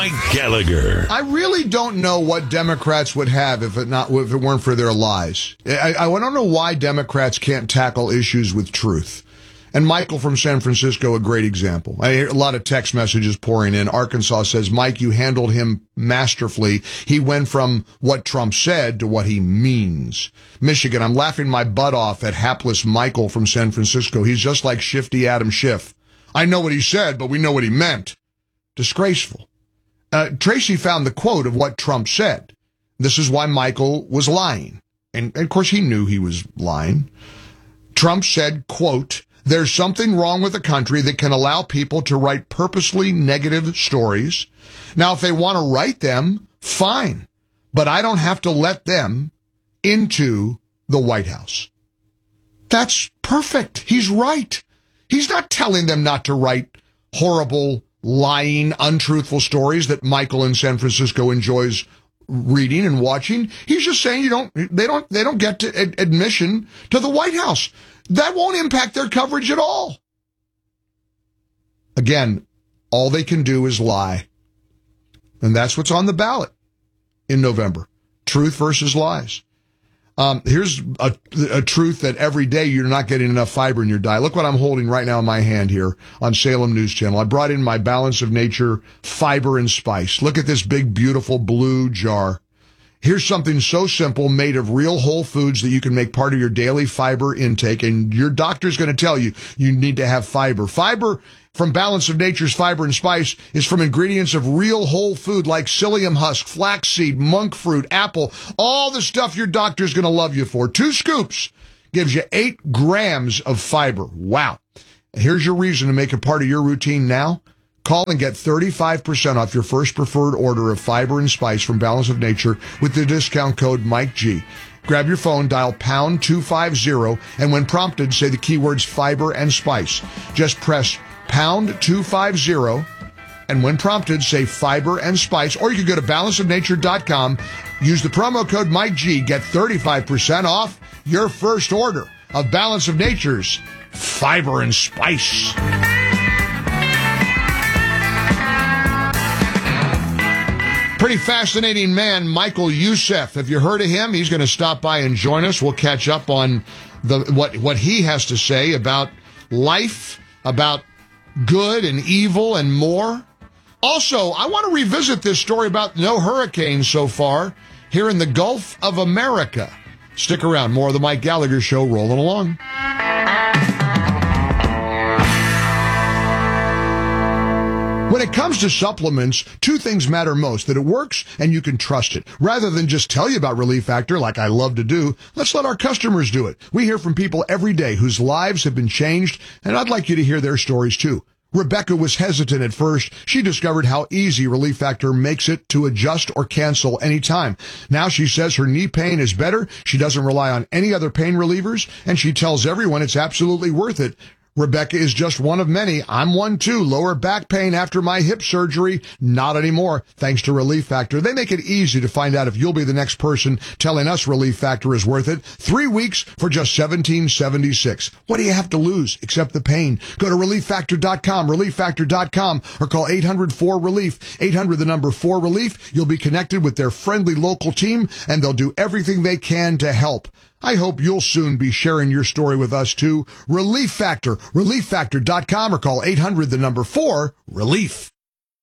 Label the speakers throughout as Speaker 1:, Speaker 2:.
Speaker 1: Mike Gallagher.
Speaker 2: I really don't know what Democrats would have if it weren't for their lies. I don't know why Democrats can't tackle issues with truth. And Michael from San Francisco, a great example. I hear a lot of text messages pouring in. Arkansas says, Mike, you handled him masterfully. He went from what Trump said to what he means. Michigan, I'm laughing my butt off at hapless Michael from San Francisco. He's just like Shifty Adam Schiff. I know what he said, but we know what he meant. Disgraceful. Tracy found the quote of what Trump said. This is why Michael was lying. And of course, he knew he was lying. Trump said, quote, there's something wrong with the country that can allow people to write purposely negative stories. Now, if they want to write them, fine. But I don't have to let them into the White House. That's perfect. He's right. He's not telling them not to write horrible, lying, untruthful stories that Michael in San Francisco enjoys reading and watching. He's just saying they don't get to admission to the White House. That won't impact their coverage at all. Again, all they can do is lie. And that's what's on the ballot in November. Truth versus lies. Here's a truth that every day you're not getting enough fiber in your diet. Look what I'm holding right now in my hand here on Salem News Channel. I brought in my Balance of Nature fiber and spice. Look at this big, beautiful blue jar. Here's something so simple, made of real whole foods that you can make part of your daily fiber intake. And your doctor's going to tell you need to have fiber. Fiber from Balance of Nature's Fiber and Spice is from ingredients of real whole food like psyllium husk, flaxseed, monk fruit, apple, all the stuff your doctor's going to love you for. 2 scoops gives you 8 grams of fiber. Wow. Here's your reason to make it part of your routine now. Call and get 35% off your first preferred order of fiber and spice from Balance of Nature with the discount code MikeG. Grab your phone, dial pound 250, and when prompted, say the keywords fiber and spice. Just press pound 250, and when prompted, say fiber and spice, or you can go to balanceofnature.com, use the promo code MikeG, get 35% off your first order of Balance of Nature's fiber and spice. Pretty fascinating man, Michael Youssef. Have you heard of him? He's going to stop by and join us. We'll catch up on what he has to say about life, about good and evil and more. Also, I want to revisit this story about no hurricanes so far here in the Gulf of America. Stick around. More of the Mike Gallagher Show rolling along. When it comes to supplements, 2 things matter most: that it works and you can trust it. Rather than just tell you about Relief Factor like I love to do, let's let our customers do it. We hear from people every day whose lives have been changed, and I'd like you to hear their stories too. Rebecca was hesitant at first. She discovered how easy Relief Factor makes it to adjust or cancel anytime. Now she says her knee pain is better. She doesn't rely on any other pain relievers, and she tells everyone it's absolutely worth it. Rebecca is just one of many. I'm one too. Lower back pain after my hip surgery. Not anymore, thanks to Relief Factor. They make it easy to find out if you'll be the next person telling us Relief Factor is worth it. 3 weeks for just $17.76. What do you have to lose except the pain? Go to ReliefFactor.com, ReliefFactor.com, or call 800-4RELIEF, 800-4RELIEF. You'll be connected with their friendly local team, and they'll do everything they can to help. I hope you'll soon be sharing your story with us too. Relief Factor, ReliefFactor.com, or call 800-4RELIEF.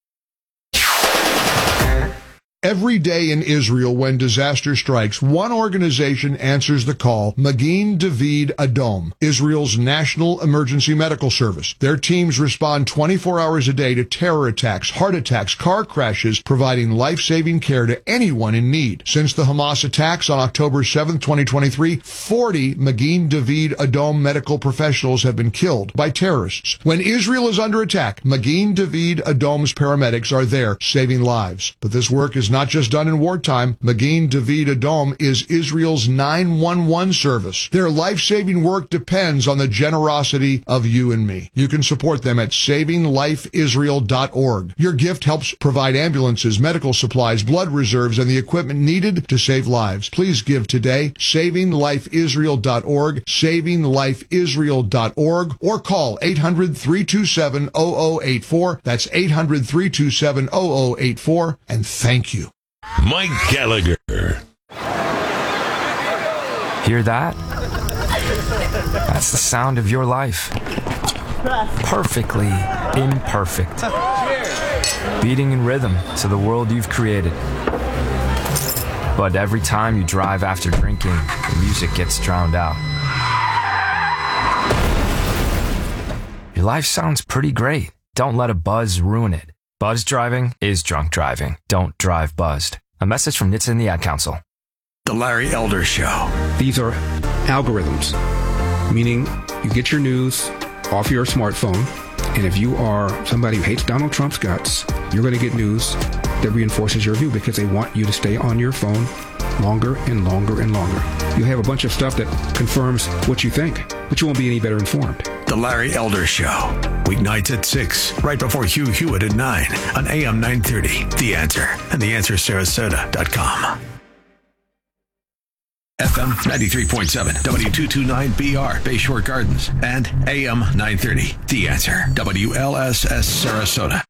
Speaker 2: Every day in Israel when disaster strikes, one organization answers the call: Magen David Adom, Israel's national emergency medical service. Their teams respond 24 hours a day to terror attacks, heart attacks, car crashes, providing life-saving care to anyone in need. Since the Hamas attacks on October 7, 2023, 40 Magen David Adom medical professionals have been killed by terrorists. When Israel is under attack, Magen David Adom's paramedics are there saving lives. But this work is not just done in wartime. Magen David Adom is Israel's 911 service. Their life-saving work depends on the generosity of you and me. You can support them at savinglifeisrael.org. Your gift helps provide ambulances, medical supplies, blood reserves, and the equipment needed to save lives. Please give today. savinglifeisrael.org, savinglifeisrael.org, or call 800-327-0084. That's 800-327-0084. And thank you.
Speaker 1: Mike Gallagher.
Speaker 3: Hear that? That's the sound of your life. Perfectly imperfect. Beating in rhythm to the world you've created. But every time you drive after drinking, the music gets drowned out. Your life sounds pretty great. Don't let a buzz ruin it. Buzz driving is drunk driving. Don't drive buzzed. A message from NHTSA and the Ad Council.
Speaker 1: The Larry Elder Show.
Speaker 4: These are algorithms, meaning you get your news off your smartphone, and if you are somebody who hates Donald Trump's guts, you're going to get news that reinforces your view because they want you to stay on your phone longer and longer and longer. You'll have a bunch of stuff that confirms what you think, but you won't be any better informed.
Speaker 1: The Larry Elder Show. Weeknights at 6, right before Hugh Hewitt at 9 on AM 930. The Answer and theanswersarasota.com. FM 93.7, W229BR, Bayshore Gardens, and AM 930. The Answer, WLSS Sarasota.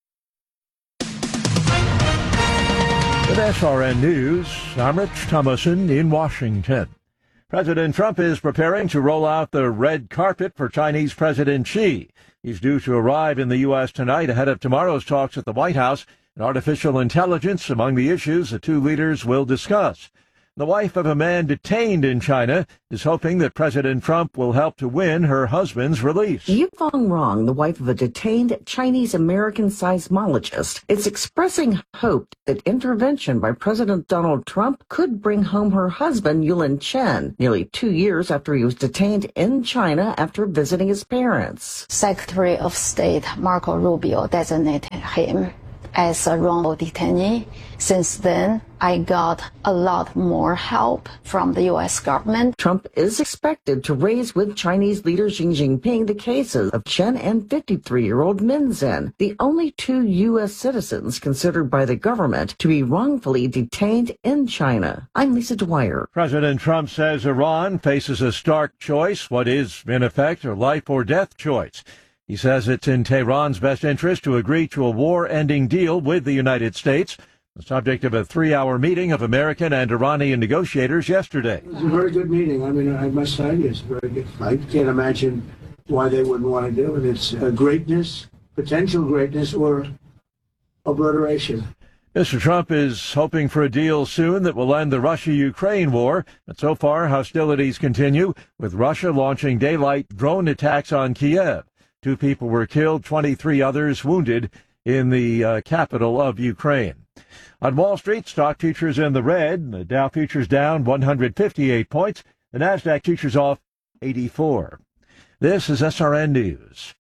Speaker 5: With SRN News, I'm Rich Thomason in Washington. President Trump is preparing to roll out the red carpet for Chinese President Xi. He's due to arrive in the U.S. tonight ahead of tomorrow's talks at the White House, and artificial intelligence among the issues the two leaders will discuss. The wife of a man detained in China is hoping that President Trump will help to win her husband's release.
Speaker 6: Yifeng Rong, the wife of a detained Chinese-American seismologist, is expressing hope that intervention by President Donald Trump could bring home her husband, Yulin Chen, nearly 2 years after he was detained in China after visiting his parents.
Speaker 7: Secretary of State Marco Rubio designated him as a wrongful detainee. Since then, I got a lot more help from the U.S. government.
Speaker 6: Trump is expected to raise with Chinese leader Xi Jinping the cases of Chen and 53-year-old Min Zhen, the only two U.S. citizens considered by the government to be wrongfully detained in China. I'm Lisa Dwyer.
Speaker 5: President Trump says Iran faces a stark choice, what is, in effect, a life or death choice. He says it's in Tehran's best interest to agree to a war-ending deal with the United States, the subject of a 3-hour meeting of American and Iranian negotiators yesterday.
Speaker 8: It was a very good meeting. I mean, I must say it's very good. I can't imagine why they wouldn't want to do it. It's greatness, potential greatness, or obliteration.
Speaker 5: Mr. Trump is hoping for a deal soon that will end the Russia-Ukraine war, but so far hostilities continue, with Russia launching daylight drone attacks on Kiev. 2 people were killed, 23 others wounded in the capital of Ukraine. On Wall Street, stock futures in the red. The Dow futures down 158 points. The Nasdaq futures off 84. This is SRN News.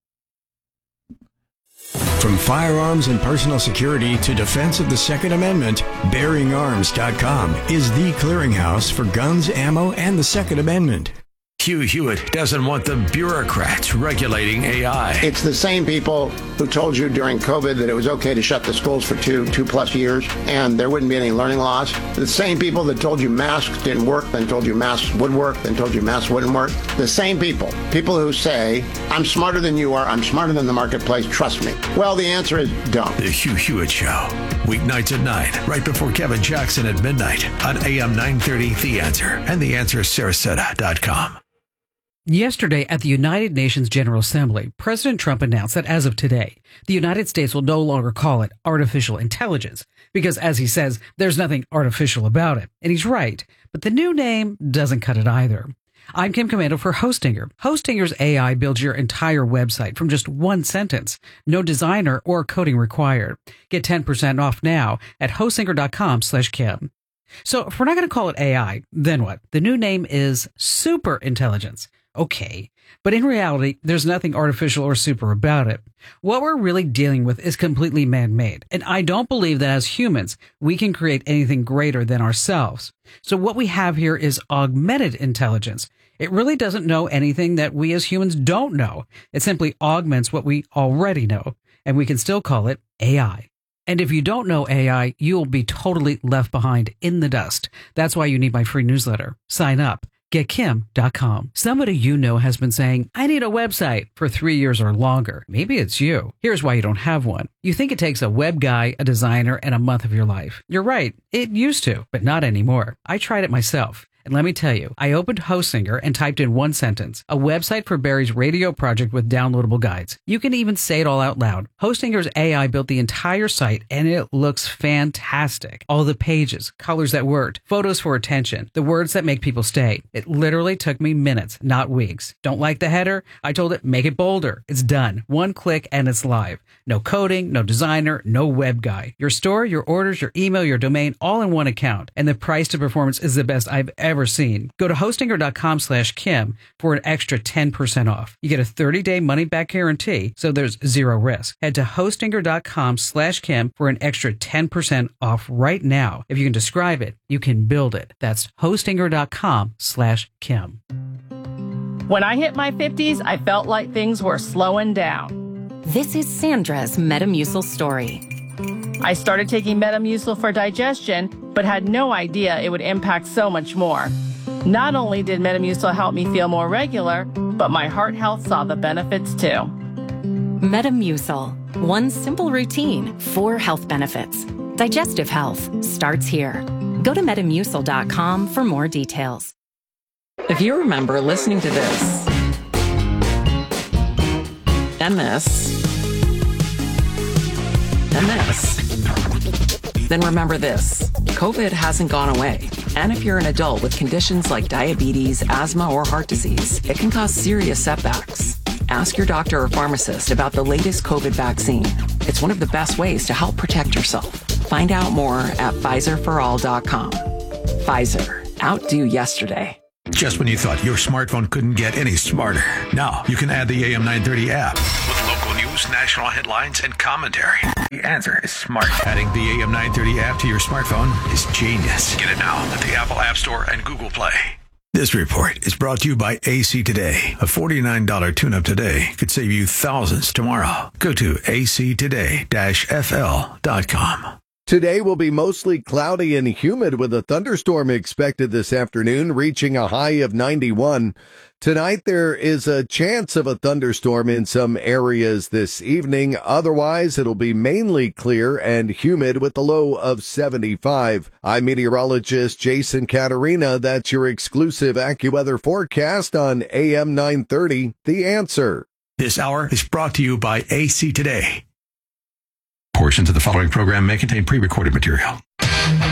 Speaker 9: From firearms and personal security to defense of the Second Amendment, BearingArms.com is the clearinghouse for guns, ammo, and the Second Amendment.
Speaker 1: Hugh Hewitt doesn't want the bureaucrats regulating AI.
Speaker 10: It's the same people who told you during COVID that it was okay to shut the schools for two plus years and there wouldn't be any learning loss. The same people that told you masks didn't work, then told you masks would work, then told you masks wouldn't work. The same people who say, I'm smarter than you are, I'm smarter than the marketplace, trust me. Well, the answer is don't.
Speaker 1: The Hugh Hewitt Show, weeknights at 9, right before Kevin Jackson at midnight on AM 930 The Answer and theanswersarasota.com.
Speaker 11: Yesterday at the United Nations General Assembly, President Trump announced that as of today, the United States will no longer call it artificial intelligence because, as he says, there's nothing artificial about it. And he's right, but the new name doesn't cut it either. I'm Kim Commando for Hostinger. Hostinger's AI builds your entire website from just one sentence. No designer or coding required. Get 10% off now at hostinger.com/Kim. So if we're not going to call it AI, then what? The new name is super intelligence. Okay, But in reality, there's nothing artificial or super about it. What we're really dealing with is completely man-made. And I don't believe that as humans, we can create anything greater than ourselves. So what we have here is augmented intelligence. It really doesn't know anything that we as humans don't know. It simply augments what we already know. And we can still call it AI. And if you don't know AI, you'll be totally left behind in the dust. That's why you need my free newsletter. Sign up. GetKim.com. Somebody you know has been saying, I need a website for 3 years or longer. Maybe it's you. Here's why you don't have one. You think it takes a web guy, a designer, and a month of your life. You're right. It used to, but not anymore. I tried it myself. And let me tell you, I opened Hostinger and typed in one sentence, a website for Barry's radio project with downloadable guides. You can even say it all out loud. Hostinger's AI built the entire site and it looks fantastic. All the pages, colors that worked, photos for attention, the words that make people stay. It literally took me minutes, not weeks. Don't like the header? I told it, make it bolder. It's done. One click and it's live. No coding, no designer, no web guy. Your store, your orders, your email, your domain, all in one account. And the price to performance is the best I've ever seen. Go to hostinger.com/Kim for an extra 10% off. You get a 30-day money-back guarantee, so there's zero risk. Head to hostinger.com/Kim for an extra 10% off right now. If you can describe it, you can build it. That's hostinger.com/Kim.
Speaker 12: When I hit my 50s, I felt like things were slowing down.
Speaker 13: This is Sandra's Metamucil story.
Speaker 12: I started taking Metamucil for digestion, but had no idea it would impact so much more. Not only did Metamucil help me feel more regular, but my heart health saw the benefits too.
Speaker 13: Metamucil. One simple routine, 4 health benefits. Digestive health starts here. Go to Metamucil.com for more details.
Speaker 14: If you remember listening to this, MS, then remember this. COVID hasn't gone away. And if you're an adult with conditions like diabetes, asthma, or heart disease, it can cause serious setbacks. Ask your doctor or pharmacist about the latest COVID vaccine. It's one of the best ways to help protect yourself. Find out more at PfizerForAll.com. Pfizer. Outdo yesterday.
Speaker 1: Just when you thought your smartphone couldn't get any smarter, now you can add the AM 930 app with local news, national headlines, and commentary. The answer is smart. Adding the AM 930 app to your smartphone is genius. Get it now at the Apple App Store and Google Play. This report is brought to you by AC Today. A $49 tune-up today could save you thousands tomorrow. Go to actoday-fl.com.
Speaker 15: Today will be mostly cloudy and humid with a thunderstorm expected this afternoon, reaching a high of 91. Tonight, there is a chance of a thunderstorm in some areas this evening. Otherwise, it'll be mainly clear and humid with a low of 75. I'm meteorologist Jason Caterina. That's your exclusive AccuWeather forecast on AM 930, The Answer.
Speaker 1: This hour is brought to you by AC Today. Portions of the following program may contain pre-recorded material.